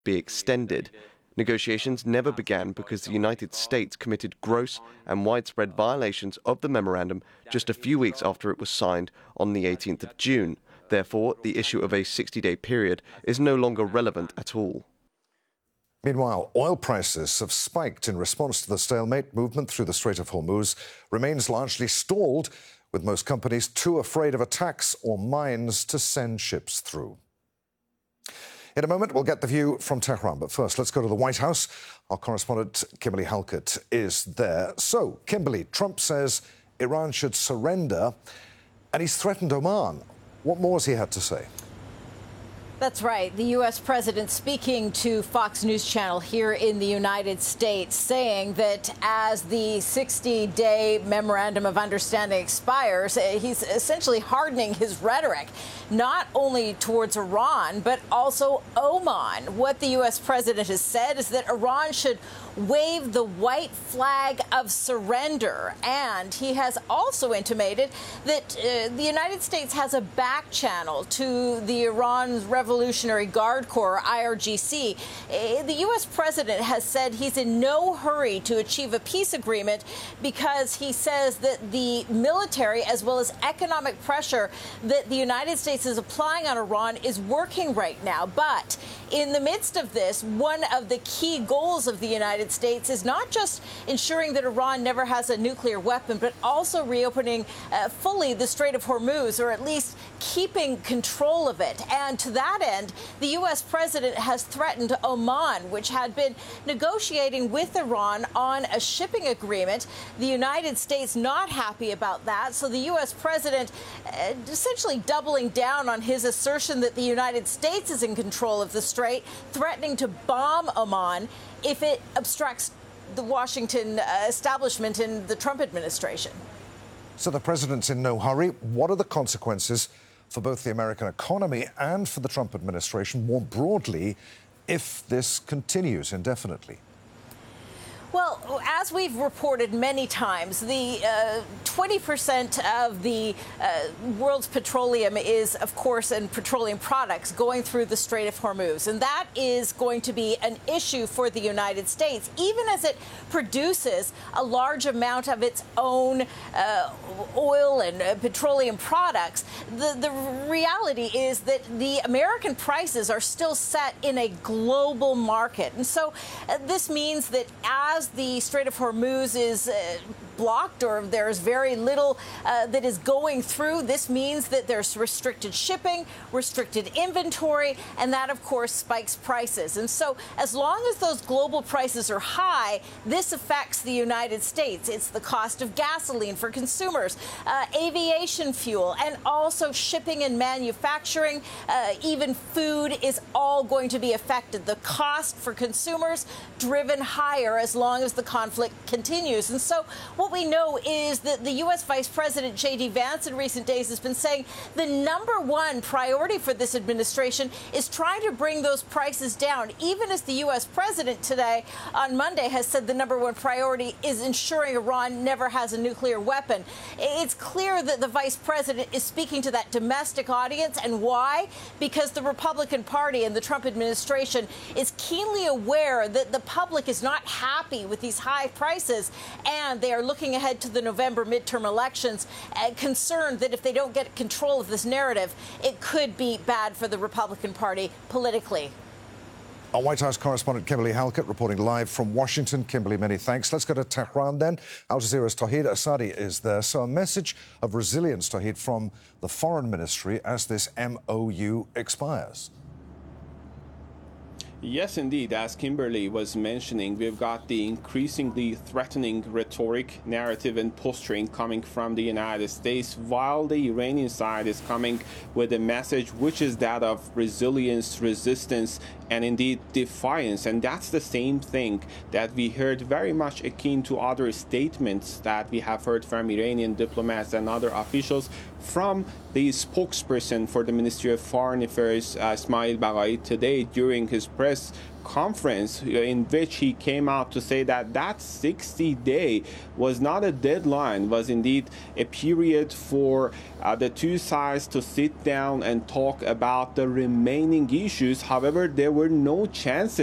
be extended. Negotiations never began because the United States committed gross and widespread violations of the memorandum just a few weeks after it was signed on the 18th of June. Therefore, the issue of a 60-day period is no longer relevant at all. Meanwhile, oil prices have spiked in response to the stalemate. Movement through the Strait of Hormuz remains largely stalled, with most companies too afraid of attacks or mines to send ships through. In a moment, we'll get the view from Tehran. But first, let's go to the White House. Our correspondent, Kimberly Halkett, is there. So, Kimberly, Trump says Iran should surrender, and he's threatened Oman. What more has he had to say? That's right. The U.S. president speaking to Fox News Channel here in the United States, saying that as the 60-day memorandum of understanding expires, he's essentially hardening his rhetoric, not only towards Iran, but also Oman. What the U.S. president has said is that Iran should wave the white flag of surrender. And he has also intimated that the United States has a back channel to the Iran's Revolutionary Guard Corps, IRGC. The U.S. president has said he's in no hurry to achieve a peace agreement because he says that the military as well as economic pressure that the United States is applying on Iran is working right now. But in the midst of this, one of the key goals of the United States is not just ensuring that Iran never has a nuclear weapon, but also reopening fully the Strait of Hormuz, or at least keeping control of it. And to that end, the U.S. president has threatened Oman, which had been negotiating with Iran on a shipping agreement. The United States not happy about that. So the U.S. president essentially doubling down on his assertion that the United States is in control of the strait, threatening to bomb Oman if it obstructs the Washington establishment in the Trump administration. So the president's in no hurry. What are the consequences for both the American economy and for the Trump administration more broadly if this continues indefinitely? Well, as we've reported many times, the 20% of the world's petroleum is, of course, and petroleum products going through the Strait of Hormuz. And that is going to be an issue for the United States, even as it produces a large amount of its own oil and petroleum products. The reality is that the American prices are still set in a global market. And so this means that as the Strait of Hormuz is blocked, or there's very little that is going through, this means that there's restricted shipping, restricted inventory, and that, of course, spikes prices. And so as long as those global prices are high, this affects the United States. It's the cost of gasoline for consumers, aviation fuel, and also shipping and manufacturing, even food is all going to be affected. The cost for consumers driven higher as long as the conflict continues. And so what we know is that the U.S. Vice President J.D. Vance in recent days has been saying the number one priority for this administration is trying to bring those prices down, even as the U.S. President today on Monday has said the number one priority is ensuring Iran never has a nuclear weapon. It's clear that the Vice President is speaking to that domestic audience. And why? Because the Republican Party and the Trump administration is keenly aware that the public is not happy with these high prices, and they are looking ahead to the November midterm elections, concerned that if they don't get control of this narrative, it could be bad for the Republican Party politically. Our White House correspondent Kimberly Halkett reporting live from Washington. Kimberly, many thanks. Let's go to Tehran then. Al Jazeera's Tawhid Asadi is there. So a message of resilience, Tawhid, from the Foreign Ministry as this MOU expires. Yes, indeed. As Kimberly was mentioning, we've got the increasingly threatening rhetoric, narrative, and posturing coming from the United States, while the Iranian side is coming with a message which is that of resilience, resistance, and indeed defiance. And that's the same thing that we heard, very much akin to other statements that we have heard from Iranian diplomats and other officials from the spokesperson for the Ministry of Foreign Affairs, Ismail Baghai, today during his press conference, in which he came out to say that 60-day was not a deadline, was indeed a period for the two sides to sit down and talk about the remaining issues. However, there were no chances